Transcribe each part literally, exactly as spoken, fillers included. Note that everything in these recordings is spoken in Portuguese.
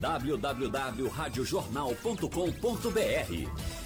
w w w ponto rádio jornal ponto com ponto b r.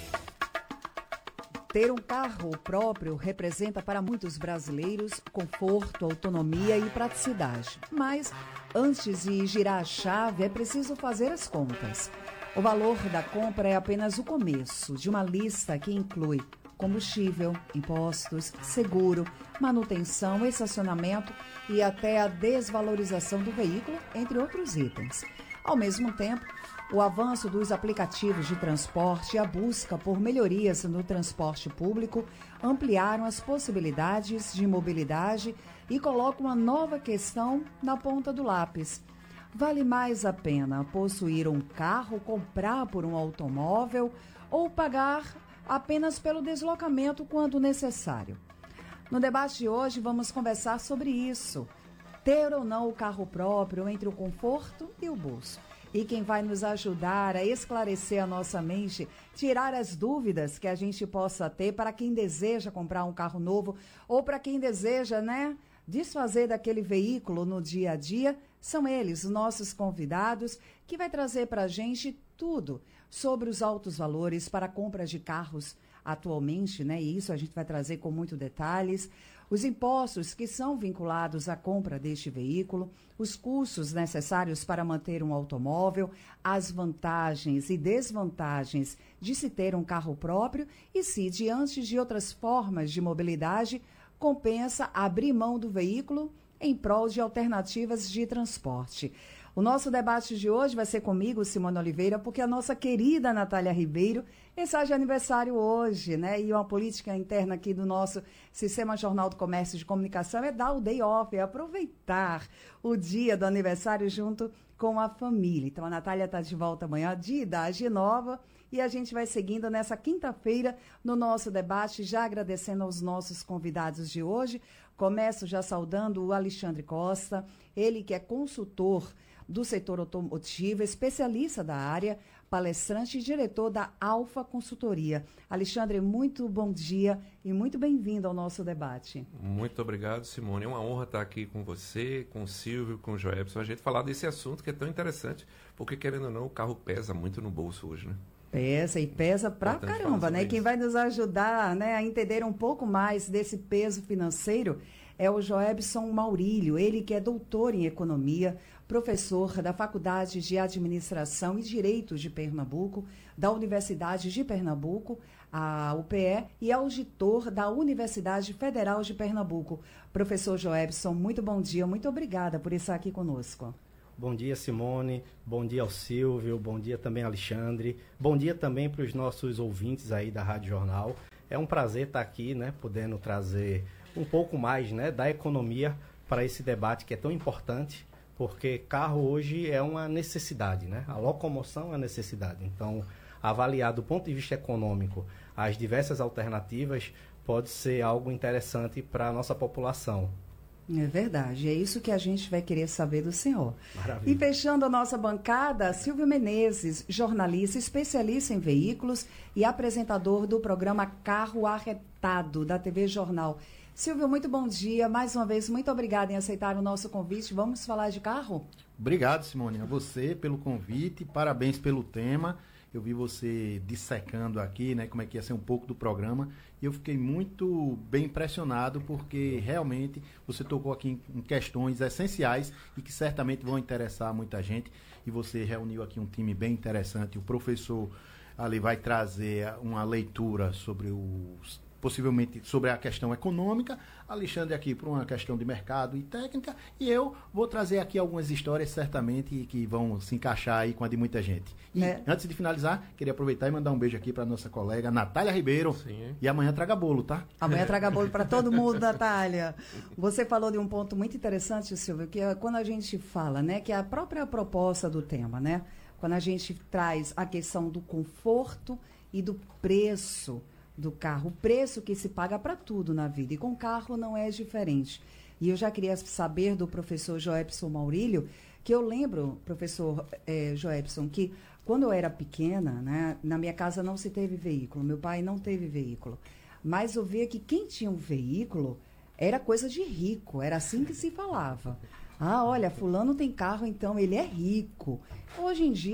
Ter um carro próprio representa para muitos brasileiros conforto, autonomia e praticidade. Mas, antes de girar a chave, é preciso fazer as contas. O valor da compra é apenas o começo de uma lista que inclui combustível, impostos, seguro, manutenção, estacionamento e até a desvalorização do veículo, entre outros itens. Ao mesmo tempo, o avanço dos aplicativos de transporte e a busca por melhorias no transporte público ampliaram as possibilidades de mobilidade e colocam uma nova questão na ponta do lápis. Vale mais a pena possuir um carro, comprar por um automóvel ou pagar apenas pelo deslocamento quando necessário? No debate de hoje vamos conversar sobre isso. Ter ou não o carro próprio entre o conforto e o bolso. E quem vai nos ajudar a esclarecer a nossa mente, tirar as dúvidas que a gente possa ter para quem deseja comprar um carro novo ou para quem deseja, né, desfazer daquele veículo no dia a dia, são eles, os nossos convidados, que vai trazer para a gente tudo sobre os altos valores para a compra de carros atualmente, né? E isso a gente vai trazer com muitos detalhes. Os impostos que são vinculados à compra deste veículo, os custos necessários para manter um automóvel, as vantagens e desvantagens de se ter um carro próprio e se, diante de outras formas de mobilidade, compensa abrir mão do veículo em prol de alternativas de transporte. O nosso debate de hoje vai ser comigo, Simone Oliveira, porque a nossa querida Natália Ribeiro está de aniversário hoje, né? E uma política interna aqui do nosso Sistema Jornal do Comércio e de Comunicação é dar o day off, é aproveitar o dia do aniversário junto com a família. Então a Natália está de volta amanhã, de idade nova, e a gente vai seguindo nessa quinta-feira no nosso debate, já agradecendo aos nossos convidados de hoje. Começo já saudando o Alexandre Costa, ele que é consultor do setor automotivo, especialista da área, palestrante e diretor da Alfa Consultoria. Alexandre, muito bom dia e muito bem-vindo ao nosso debate. Muito obrigado, Simone. É uma honra estar aqui com você, com o Silvio, com o Joelson, a gente falar desse assunto que é tão interessante, porque, querendo ou não, o carro pesa muito no bolso hoje, né? Pesa e pesa pra Importante caramba, né? Quem vai nos ajudar, né, a entender um pouco mais desse peso financeiro é o Joebson Maurílio, ele que é doutor em economia, professor da Faculdade de Administração e Direito de Pernambuco, da Universidade de Pernambuco, a U P E, e auditor da Universidade Federal de Pernambuco. Professor Joebson, muito bom dia, muito obrigada por estar aqui conosco. Bom dia, Simone. Bom dia ao Silvio. Bom dia também, Alexandre. Bom dia também para os nossos ouvintes aí da Rádio Jornal. É um prazer estar aqui, né, podendo trazer um pouco mais, né, da economia para esse debate que é tão importante, porque carro hoje é uma necessidade, né? A locomoção é uma necessidade. Então, avaliar do ponto de vista econômico as diversas alternativas pode ser algo interessante para a nossa população. É verdade, é isso que a gente vai querer saber do senhor. Maravilha. E fechando a nossa bancada, Silvio Menezes, jornalista, especialista em veículos e apresentador do programa Carro Arretado, da T V Jornal. Silvio, muito bom dia. Mais uma vez, muito obrigada em aceitar o nosso convite. Vamos falar de carro? Obrigado, Simone, a você pelo convite, parabéns pelo tema. Eu vi você dissecando aqui, né, como é que ia ser um pouco do programa, e eu fiquei muito bem impressionado, porque realmente você tocou aqui em, em questões essenciais e que certamente vão interessar muita gente, e você reuniu aqui um time bem interessante. O professor ali vai trazer uma leitura sobre os... possivelmente sobre a questão econômica, Alexandre aqui por uma questão de mercado e técnica, e eu vou trazer aqui algumas histórias certamente que vão se encaixar aí com a de muita gente. E é. Antes de finalizar, queria aproveitar e mandar um beijo aqui para nossa colega Natália Ribeiro. Sim. E amanhã traga bolo, tá? Amanhã traga bolo para todo mundo, Natália. Você falou de um ponto muito interessante, Silvio, que é quando a gente fala, né, que é a própria proposta do tema, né? Quando a gente traz a questão do conforto e do preço do carro, o preço que se paga para tudo na vida, e com carro não é diferente. E eu já queria saber do professor Joebson Maurílio, que eu lembro, professor eh, Joebson, que quando eu era pequena, né, na minha casa não se teve veículo, meu pai não teve veículo, mas eu via que quem tinha um veículo era coisa de rico, era assim que se falava. Ah, olha, fulano tem carro, então ele é rico. Hoje em dia